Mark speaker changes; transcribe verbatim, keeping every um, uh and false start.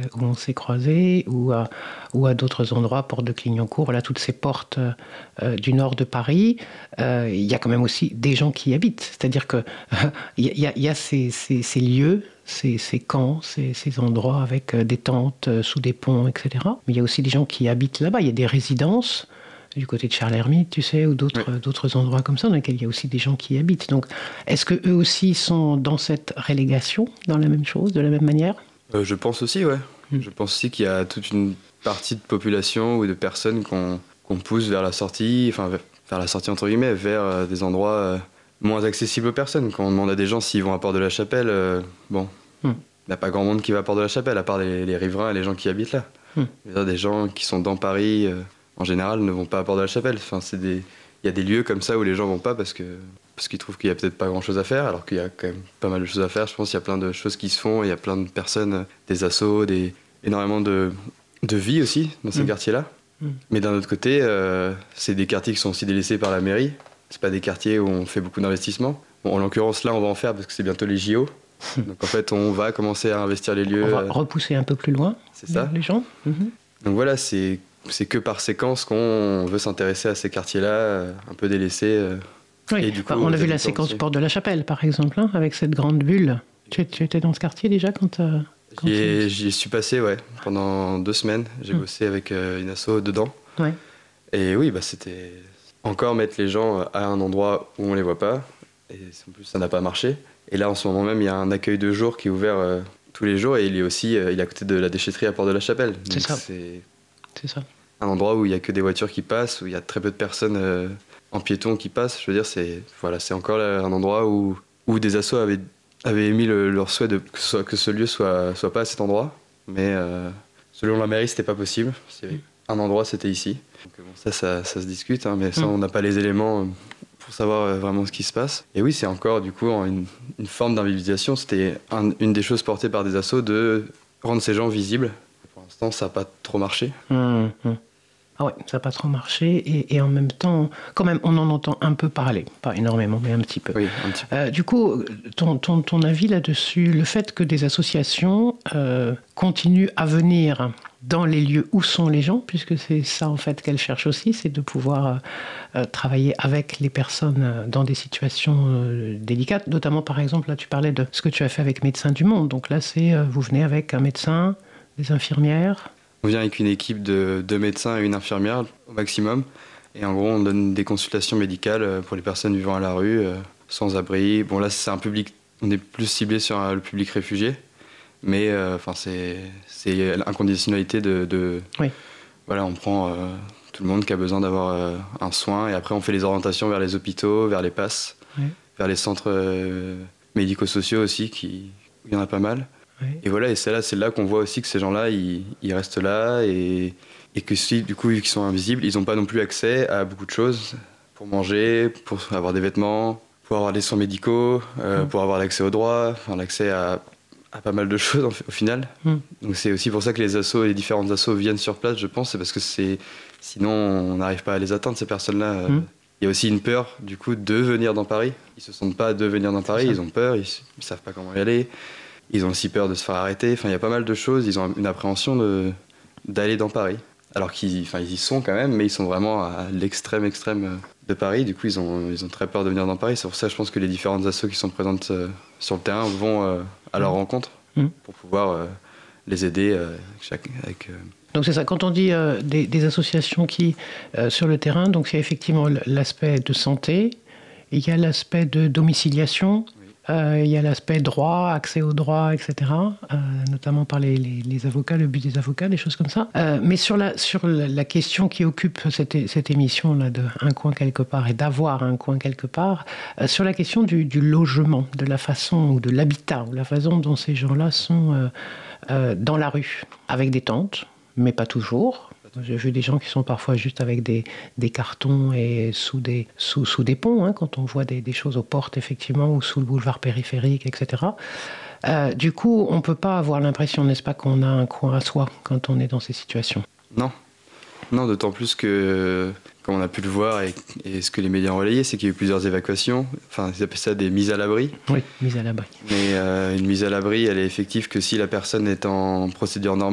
Speaker 1: où on s'est croisés, ou à, ou à d'autres endroits, porte de Clignancourt, voilà, toutes ces portes euh, du nord de Paris, euh, il y a quand même aussi des gens qui y habitent. C'est-à-dire qu'il euh, y, a, y a ces, ces, ces lieux, ces, ces camps, ces, ces endroits avec des tentes euh, sous des ponts, et cetera. Mais il y a aussi des gens qui habitent là-bas. Il y a des résidences du côté de Charles-Hermite, tu sais, ou d'autres, oui. d'autres endroits comme ça, dans lesquels il y a aussi des gens qui y habitent. Donc, est-ce qu'eux aussi sont dans cette relégation, dans la même chose, de la même manière ?
Speaker 2: euh, Je pense aussi, ouais. Mmh. Je pense aussi qu'il y a toute une partie de population ou de personnes qu'on, qu'on pousse vers la sortie, enfin, vers la sortie entre guillemets, vers euh, des endroits euh, moins accessibles aux personnes. Quand on demande à des gens s'ils vont à Port-de-la-Chapelle, euh, bon, il mmh. n'y a pas grand monde qui va à Port-de-la-Chapelle, à part les, les riverains et les gens qui habitent là. Mmh. Des gens qui sont dans Paris... Euh, en général, ne vont pas à Port-de-la-Chapelle. Enfin, c'est des... Il y a des lieux comme ça où les gens vont pas parce, que... parce qu'ils trouvent qu'il y a peut-être pas grand-chose à faire, alors qu'il y a quand même pas mal de choses à faire. Je pense qu'il y a plein de choses qui se font, il y a plein de personnes, des assos, des... énormément de... de vie aussi dans ces mmh. quartiers-là. Mmh. Mais d'un autre côté, euh, c'est des quartiers qui sont aussi délaissés par la mairie. C'est pas des quartiers où on fait beaucoup d'investissements. Bon, en l'occurrence, là, on va en faire parce que c'est bientôt les J O. Donc en fait, on va commencer à investir les lieux.
Speaker 1: On va repousser un peu plus loin,
Speaker 2: c'est ça.
Speaker 1: Les gens. Mmh.
Speaker 2: Donc voilà, c'est... c'est que par séquence qu'on veut s'intéresser à ces quartiers-là, euh, un peu délaissés. Euh,
Speaker 1: oui, et du coup, on a vu la séquence aussi. Porte de la Chapelle, par exemple, hein, avec cette grande bulle. Tu, tu étais dans ce quartier déjà quand, euh, quand
Speaker 2: j'y, tu... j'y suis passé, ouais, pendant deux semaines. J'ai hum. bossé avec euh, une asso dedans.
Speaker 1: Ouais.
Speaker 2: Et oui, bah, c'était encore mettre les gens à un endroit où on ne les voit pas. Et en plus, ça n'a pas marché. Et là, en ce moment même, il y a un accueil de jour qui est ouvert euh, tous les jours. Et il est aussi euh, il est à côté de la déchetterie à Porte de la Chapelle.
Speaker 1: C'est
Speaker 2: Donc
Speaker 1: ça.
Speaker 2: C'est...
Speaker 1: C'est ça.
Speaker 2: Un endroit où il n'y a que des voitures qui passent, où il y a très peu de personnes euh, en piéton qui passent. Je veux dire, c'est, voilà, c'est encore là, un endroit où, où des assos avaient, avaient émis le, leur souhait de, que, ce soit, que ce lieu soit, soit pas à cet endroit. Mais euh, selon la mairie, c'était pas possible. S'il y avait un endroit, c'était ici. Donc, bon, ça, ça, ça se discute, hein, mais ça, on n'a pas les éléments pour savoir vraiment ce qui se passe. Et oui, c'est encore du coup une, une forme d'invisibilisation. C'était un, une des choses portées par des assos de rendre ces gens visibles. Pour l'instant, ça n'a pas trop marché.
Speaker 1: Mmh, mmh. Ah ouais, ça n'a pas trop marché. Et, et en même temps, quand même, on en entend un peu parler. Pas énormément, mais un petit peu.
Speaker 2: Oui, un petit peu.
Speaker 1: Euh, du coup, ton, ton, ton avis là-dessus, le fait que des associations euh, continuent à venir dans les lieux où sont les gens, puisque c'est ça en fait qu'elles cherchent aussi, c'est de pouvoir euh, travailler avec les personnes dans des situations euh, délicates. Notamment, par exemple, là, tu parlais de ce que tu as fait avec Médecins du Monde. Donc là, c'est, euh, vous venez avec un médecin, des infirmières.
Speaker 2: On vient avec une équipe de deux médecins et une infirmière au maximum. Et en gros, on donne des consultations médicales pour les personnes vivant à la rue, euh, sans abri. Bon, là, c'est un public, on est plus ciblé sur un, le public réfugié. Mais euh, c'est, c'est l'inconditionnalité de... de
Speaker 1: oui.
Speaker 2: Voilà, on prend euh, tout le monde qui a besoin d'avoir euh, un soin. Et après, on fait les orientations vers les hôpitaux, vers les P A S,
Speaker 1: oui.
Speaker 2: vers les centres euh, médico-sociaux aussi, qui, il y en a pas mal.
Speaker 1: Oui.
Speaker 2: Et voilà, et c'est là, c'est là qu'on voit aussi que ces gens-là, ils, ils restent là et, et que si, du coup, vu qu'ils sont invisibles, ils n'ont pas non plus accès à beaucoup de choses pour manger, pour avoir des vêtements, pour avoir des soins médicaux, euh, mmh. pour avoir l'accès aux droits, enfin, l'accès à, à pas mal de choses au, au final. Mmh. Donc c'est aussi pour ça que les assos, les différentes assos viennent sur place, je pense, c'est parce que c'est, sinon on n'arrive pas à les atteindre, ces personnes-là. Mmh. Il y a aussi une peur, du coup, de venir dans Paris. Ils ne se sentent pas de venir dans Paris, ils ont peur, ils ne savent pas comment y aller. Ils ont aussi peur de se faire arrêter. Enfin, il y a pas mal de choses. Ils ont une appréhension de, d'aller dans Paris. Alors qu'ils enfin, ils y sont quand même, mais ils sont vraiment à l'extrême extrême de Paris. Du coup, ils ont, ils ont très peur de venir dans Paris. C'est pour ça, je pense que les différentes assos qui sont présentes euh, sur le terrain vont euh, à leur rencontre mmh. pour pouvoir euh, les aider euh, chaque, avec... Euh...
Speaker 1: Donc c'est ça, quand on dit euh, des, des associations qui, euh, sur le terrain, donc il y a effectivement l'aspect de santé, il y a l'aspect de domiciliation, Euh, il y a l'aspect droit, accès aux droits, et cetera, euh, notamment par les, les, les avocats, le but des avocats, des choses comme ça. Euh, mais sur la, sur la question qui occupe cette, cette émission-là, de un coin quelque part et d'avoir un coin quelque part, euh, sur la question du, du logement, de la façon, ou de l'habitat, ou la façon dont ces gens-là sont euh, euh, dans la rue, avec des tentes, mais pas toujours. J'ai vu des gens qui sont parfois juste avec des, des cartons et sous des, sous, sous des ponts, hein, quand on voit des, des choses aux portes, effectivement, ou sous le boulevard périphérique, et cetera. Euh, du coup, on ne peut pas avoir l'impression, n'est-ce pas, qu'on a un coin à soi quand on est dans ces situations.
Speaker 2: Non. Non, d'autant plus que, comme on a pu le voir et, et ce que les médias ont relayé, c'est qu'il y a eu plusieurs évacuations. Enfin, ils appellent ça des mises à l'abri.
Speaker 1: Oui, mise à l'abri.
Speaker 2: Mais euh, une mise à l'abri, elle est effective que si la personne est en procédure normale.